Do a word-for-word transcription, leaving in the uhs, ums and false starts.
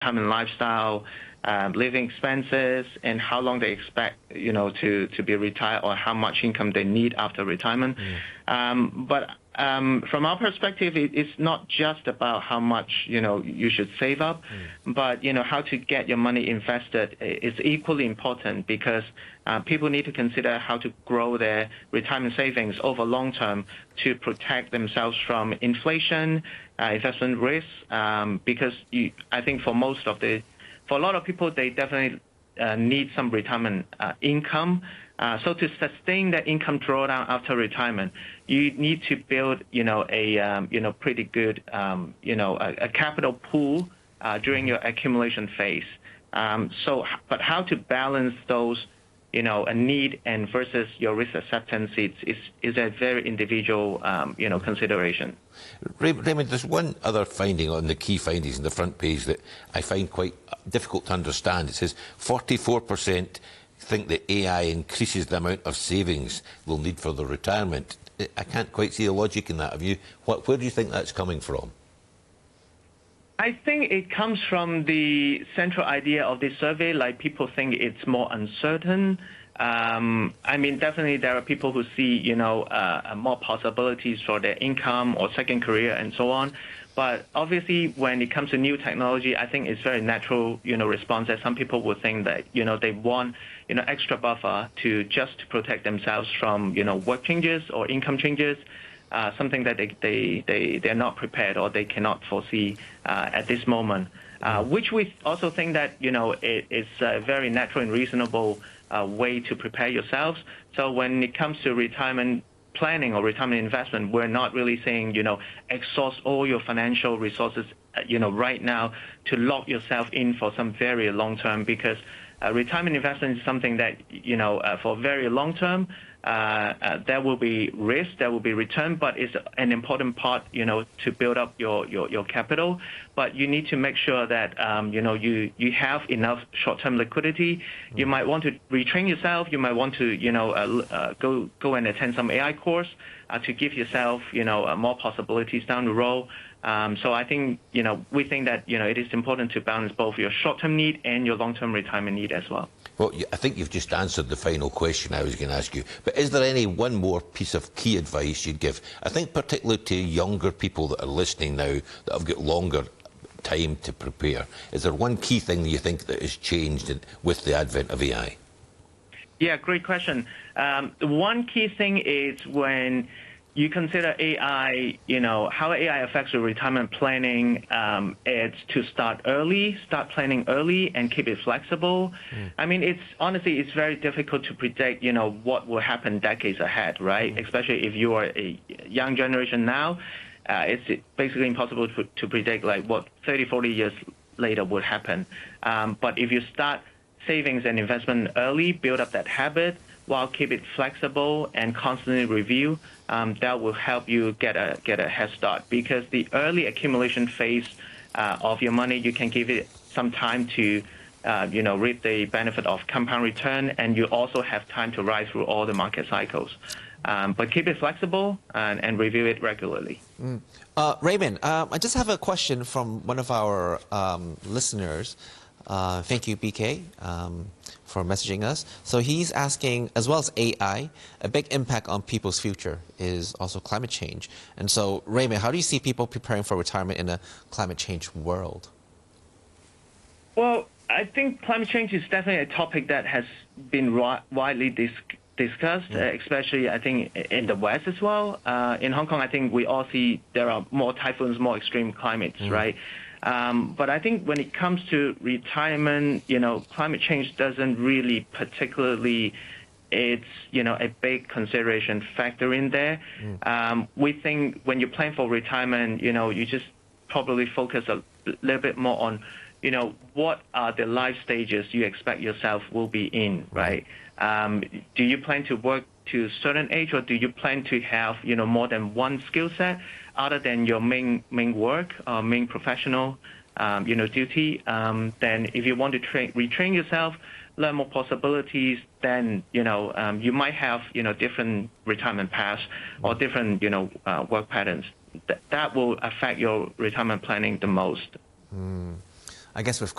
retirement lifestyle, uh, living expenses, and how long they expect, you know, to, to be retired or how much income they need after retirement. Mm. Um, but um, from our perspective, it, it's not just about how much, you know, you should save up, mm. but, you know, how to get your money invested is equally important because uh, people need to consider how to grow their retirement savings over long term to protect themselves from inflation, uh, investment risks, um, because you, I think for most of the For a lot of people, they definitely uh, need some retirement uh, income. Uh, so to sustain that income drawdown after retirement, you need to build, you know, a um, you know pretty good, um, you know, a, a capital pool uh, during your accumulation phase. Um, so, but how to balance those, you know, a need and versus your risk acceptance is is, is a very individual, um, you know, consideration. Raymond, there's one other finding on the key findings in the front page that I find quite difficult to understand. It says forty-four percent think that A I increases the amount of savings they'll need for their retirement. I can't quite see the logic in that. Have you? What, where do you think that's coming from? I think it comes from the central idea of this survey, like people think it's more uncertain. Um, I mean, definitely there are people who see, you know, uh, more possibilities for their income or second career and so on. But obviously, when it comes to new technology, I think it's very natural, you know, response that some people would think that, you know, they want, you know, extra buffer to just to protect themselves from, you know, work changes or income changes. Uh, something that they, they, they, they're not prepared or they cannot foresee uh, at this moment, uh, which we also think that, you know, it, it's a very natural and reasonable uh, way to prepare yourselves. So when it comes to retirement planning or retirement investment, we're not really saying, you know, exhaust all your financial resources, uh, you know, right now to lock yourself in for some very long term, because uh, retirement investment is something that, you know, uh, for very long term, Uh, uh, there will be risk, there will be return, but it's an important part, you know, to build up your, your, your capital. But you need to make sure that, um, you know, you, you have enough short-term liquidity. Mm. You might want to retrain yourself. You might want to, you know, uh, uh, go go and attend some A I course uh, to give yourself, you know, uh, more possibilities down the road. Um, so I think, you know, we think that, you know, it is important to balance both your short-term need and your long-term retirement need as well. Well, I think you've just answered the final question I was going to ask you. But is there any one more piece of key advice you'd give? I think particularly to younger people that are listening now that have got longer time to prepare. Is there one key thing that you think that has changed with the advent of A I? Yeah, great question. Um, one key thing is when you consider A I, you know, how A I affects your retirement planning, um, it's to start early, start planning early and keep it flexible. Mm. I mean, it's honestly, it's very difficult to predict, you know, what will happen decades ahead, right? Mm. Especially if you are a young generation now, uh, it's basically impossible to, to predict like what thirty, forty years later would happen. Um, but if you start savings and investment early, build up that habit, while keep it flexible and constantly review, um, that will help you get a get a head start. Because the early accumulation phase uh, of your money, you can give it some time to, uh, you know, reap the benefit of compound return, and you also have time to ride through all the market cycles. Um, but keep it flexible and, and review it regularly. Mm. Uh, Raymond, um, I just have a question from one of our um, listeners. Uh, thank you, B K, um, for messaging us. So he's asking, as well as A I, a big impact on people's future is also climate change. And so, Raymond, how do you see people preparing for retirement in a climate change world? Well, I think climate change is definitely a topic that has been widely dis discussed, mm. uh, especially, I think, in the West as well. Uh, in Hong Kong, I think we all see there are more typhoons, more extreme climates, mm. right? Um, but I think when it comes to retirement, you know, climate change doesn't really particularly, it's, you know, a big consideration factor in there. Mm. Um, we think when you plan for retirement, you know, you just probably focus a little bit more on, you know, what are the life stages you expect yourself will be in, right? Um, do you plan to work to a certain age, or do you plan to have, you know, more than one skill set other than your main main work or main professional, um, you know, duty? Um, then if you want to train, retrain yourself, learn more possibilities, then, you know, um, you might have, you know, different retirement paths or different, you know, uh, work patterns. Th that will affect your retirement planning the most. Mm. I guess we've